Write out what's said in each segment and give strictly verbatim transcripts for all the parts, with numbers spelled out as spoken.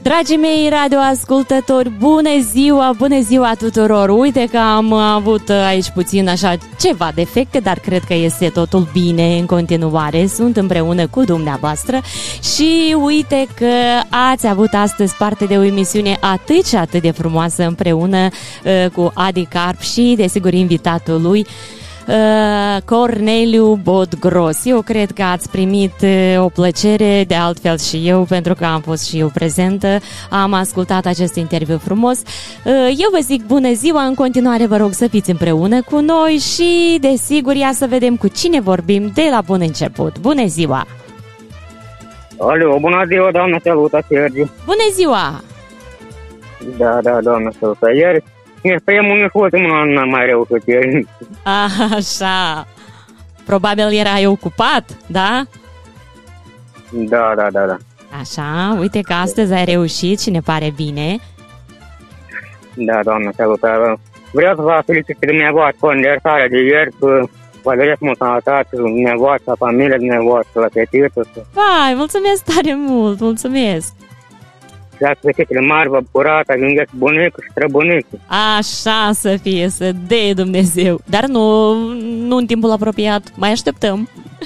Dragii mei radioascultători, bună ziua, bună ziua tuturor! Uite că am avut aici puțin așa ceva defecte, dar cred că este totul bine în continuare. Sunt împreună cu dumneavoastră și uite că ați avut astăzi parte de o emisiune atât și atât de frumoasă împreună uh, cu Adi Carp și, desigur, invitatul lui, Uh, Corneliu Bodgros. Eu cred că ați primit uh, o plăcere, de altfel și eu, pentru că am fost și eu prezentă, am ascultat acest interviu frumos. Uh, eu vă zic bună ziua, în continuare vă rog să fiți împreună cu noi și, desigur, ia să vedem cu cine vorbim de la bun început. Bună ziua! Alo, bună ziua, doamnă, salută, Sergiu. Bună ziua! Da, da, doamnă, salută. Ieri E primul, e ultimul, n-am mai reușit ieri. Așa. Probabil erai ocupat, da? Da, da, da, da. Așa, uite că astăzi ai reușit și ne pare bine. Da, doamnă, salutare. Vreau să vă felicit pe dumneavoastră cu aniversarea de ieri, că vă doresc mult sănătate, dumneavoastră, familia dumneavoastră, la fetiță. Vai, mulțumesc tare mult, mulțumesc. Dacă fetele mari vă bucurați, ajungeți bunică și străbunică. Așa să fie, să dea Dumnezeu. Dar nu, nu în timpul apropiat, mai așteptăm.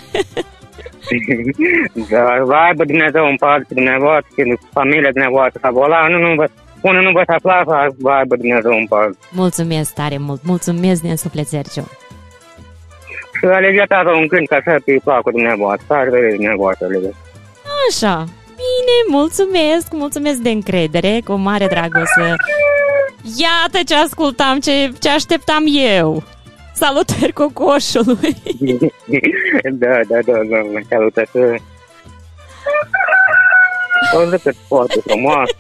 Da, vă aibă Dumnezeu în parte dumneavoastră și familia dumneavoastră să vă la, nu, nu vă, până nu vă să aflați, vă aibă Dumnezeu în parte. Mulțumesc tare mult, mulțumesc din suflet, Sergiu. Și alegeți un cânt ca să pe placul dumneavoastră, să vedeți dumneavoastră, alegeți. Așa. Bine, mulțumesc, mulțumesc de încredere, cu mare dragoste. Iată ce ascultam, ce, ce așteptam eu. Salutări cocoșului. Da, da, da, da, salutări. O zăcăt foarte frumoasă.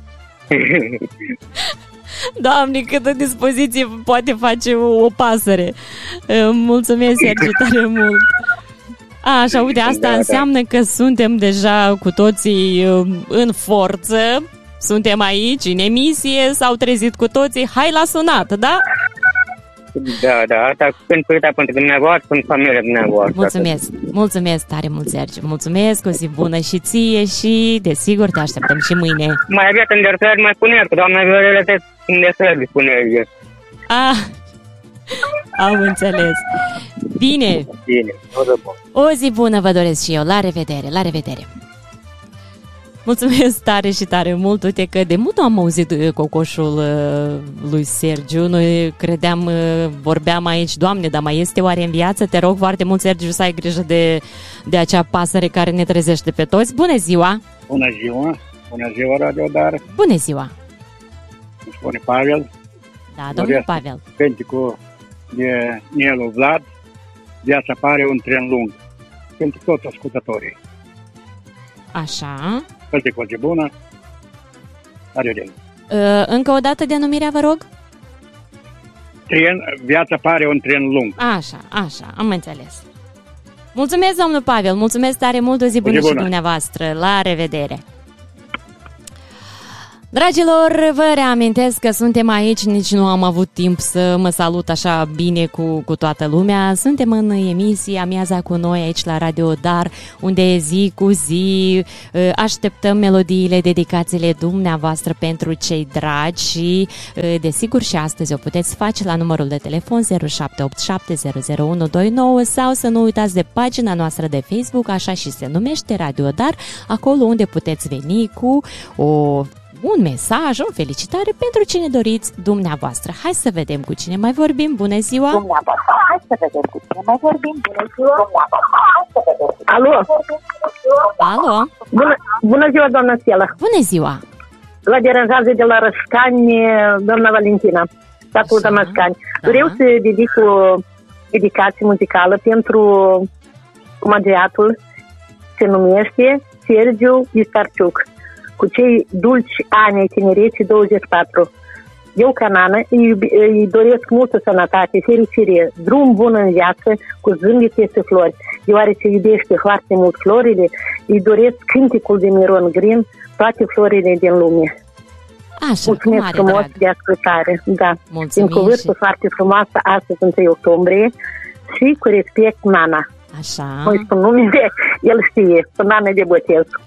Doamne, câtă dispoziție poate face o, o pasăre. Mulțumesc, Sergiu, tare mult. A, așa, uite, asta da, înseamnă da. Că suntem deja cu toții în forță, suntem aici, în emisie, s-au trezit cu toții, hai la sunat, da? Da, da, asta pentru pentru dumneavoastră, pentru familia dumneavoastră. Mulțumesc, mulțumesc tare mult, Sergiu, mulțumesc, o zi bună și ție și, desigur, te așteptăm și mâine. Mai aveți îndersări, mai spuneți, că doamna Viorele te îndersări, spuneți. Ah, am înțeles. Bine. Bine, o zi bună. O zi bună vă doresc și eu. La revedere, la revedere. Mulțumesc tare și tare mult. Uite că de mult am auzit cocoșul lui Sergiu. Noi credeam, vorbeam aici, Doamne, dar mai este oare în viață? Te rog foarte mult, Sergiu, să ai grijă de, de acea pasăre care ne trezește pe toți. Bună ziua! Bună ziua! Bună ziua, Radio Dar! Bună ziua! Îmi spune Pavel. Da, domnul Pavel. Pentru de Nielu Vlad, viața pare un tren lung. Pentru toți ascultătorii. Așa. Fă-te cu o zi bună. Adieu. Uh, încă o dată denumirea, vă rog? Tren, viața pare un tren lung. Așa, așa, am înțeles. Mulțumesc, domnul Pavel, mulțumesc tare mult, o zi bună, o zi bună și dumneavoastră. La revedere! Dragilor, vă reamintesc că suntem aici, nici nu am avut timp să mă salut așa bine cu, cu toată lumea. Suntem în emisie Amiaza cu noi aici la Radio Dar, unde zi cu zi așteptăm melodiile, dedicațiile dumneavoastră pentru cei dragi și, desigur, și astăzi o puteți face la numărul de telefon zero șapte opt șapte zero zero unu doi nouă sau să nu uitați de pagina noastră de Facebook, așa și se numește Radio Dar, acolo unde puteți veni cu o un mesaj, o felicitare pentru cine doriți dumneavoastră. Hai să vedem cu cine mai vorbim. Bună ziua! Dumneavoastră, hai să vedem cu cine mai vorbim. Bună ziua! Alo! Alo! Bună, bună ziua, doamna Stella! Bună ziua! La deranjează de la Rășcani, doamna Valentina, statul de Rășcani. Da. Vreau să dedic o dedicație muzicală pentru omagiatul, se numește Sergiu Istarciuc, cu cei dulci ani ai tinereții douăzeci și patru. Eu, ca nană, îi, îi doresc multă sănătate, fericire, drum bun în viață, cu zâmbet peste flori. Deoarece iubește foarte mult florile, îi doresc cânticul de Miron Green, toate florile din lume. Așa, mulțumesc frumos drag. De ascultare. Da. Mulțumim. Din cuvântul și... foarte frumoasă, astăzi, întâi octombrie, și cu respect, Nana. Așa. Noi spun numele, el știe, cu Nana de botez.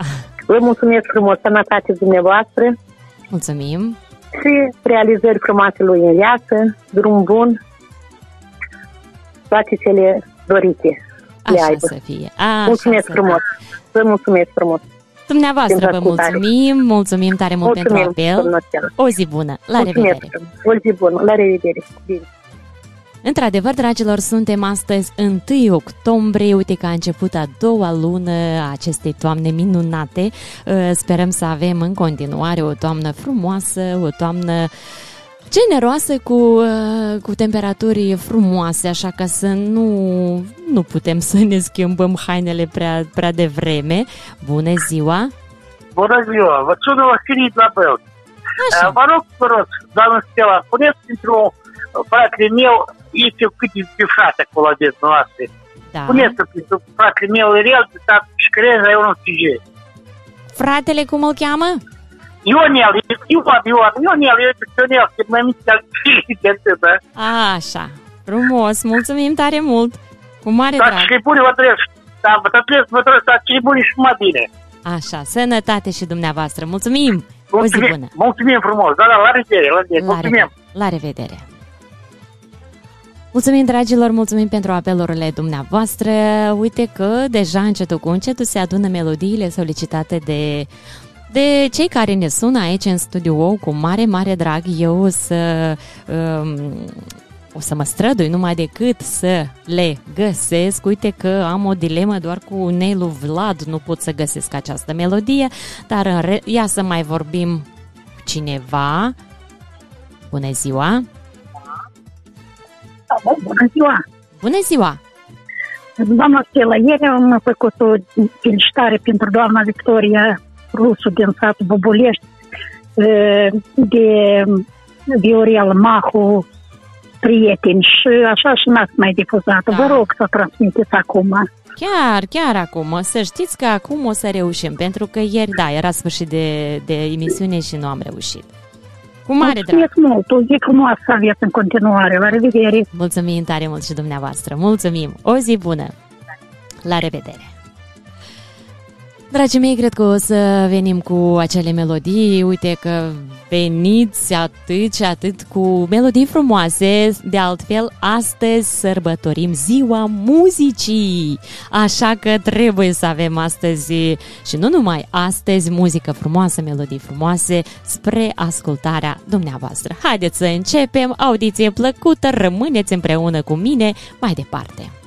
Vă mulțumesc frumos, sănătate dumneavoastră Mulțumim. și realizări frumoase lui în viață, drum bun, toate cele dorite le Așa aibă. să fie. Așa Mulțumesc să frumos, fie. vă mulțumesc frumos. Dumneavoastră Pentru vă ascultare. mulțumim, mulțumim tare mult Mulțumim, pentru apel. doamna Stella. O zi bună, la Mulțumesc revedere! frumos. O zi bună, la revedere. Bine. Într-adevăr, dragilor, suntem astăzi întâi octombrie, uite că a început a doua lună a acestei toamne minunate. Sperăm să avem în continuare o toamnă frumoasă, o toamnă generoasă cu, cu temperaturi frumoase, așa că să nu, nu putem să ne schimbăm hainele prea, prea devreme. Bună ziua! Bună ziua! Vă sună Vasilii la Bălți. Așa. Vă rog, vă rog, doamnă Stella, puneți pentru fratele meu, este câte pe frate acolo de noastre. Da. Puneți pentru fratele meu, real, pe tată și creza, eu nu știu. Fratele, cum îl cheamă? Ionel, Ioan, Ioan, Ionel, Ionel, că mai mici de atât, da? Așa, frumos, mulțumim tare mult, cu mare Dar drag. și bune vă trăiesc, da, vă trăiesc, vă trăiesc, dar și bune și mai bine. Așa, sănătate și dumneavoastră, mulțumim, o zi Mulțumim, bună. mulțumim frumos, da, da, la revedere, la revedere, La, mulțumim. revedere. La revedere. Mulțumim, dragilor, mulțumim pentru apelurile dumneavoastră. Uite că deja încetul cu încetul se adună melodiile solicitate de, de cei care ne sună aici în studio cu mare, mare drag. Eu o să, um, o să mă strădui numai decât să le găsesc. Uite că am o dilemă doar cu Nelu Vlad, nu pot să găsesc această melodie, dar în re- ia să mai vorbim cu cineva. Bună ziua! Bună ziua! Bună ziua! Doamna Stella, ieri am făcut o felicitare pentru doamna Victoria Rusu din satul Bobulești de Viorel Mahu, prieteni, și așa și n-ați mai difuzat. Da. Vă rog să transmiteți acum. Chiar, chiar acum, să știți că acum o să reușim, pentru că ieri, da, era sfârșit de, de emisiune și nu am reușit. Cu mare drag. Mulțumesc mult, o zi frumoasă să aveți în continuare. La revedere! Mulțumim tare mult și dumneavoastră. Mulțumim. O zi bună. La revedere. Dragii mei, cred că o să venim cu acele melodii. Uite că veniți atât și atât cu melodii frumoase. De altfel, astăzi sărbătorim Ziua Muzicii. Așa că trebuie să avem astăzi, și nu numai astăzi, muzică frumoasă, melodii frumoase spre ascultarea dumneavoastră. Haideți să începem. Audiție plăcută, rămâneți împreună cu mine mai departe.